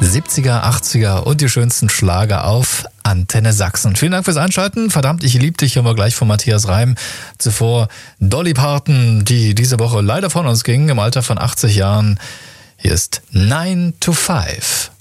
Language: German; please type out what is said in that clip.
70er, 80er und die schönsten Schlager auf Antenne Sachsen. Vielen Dank fürs Einschalten. Verdammt, ich lieb dich, hören wir gleich von Matthias Reim. Zuvor Dolly Parton, die diese Woche leider von uns ging, im Alter von 80 Jahren. Hier ist 9 to 5.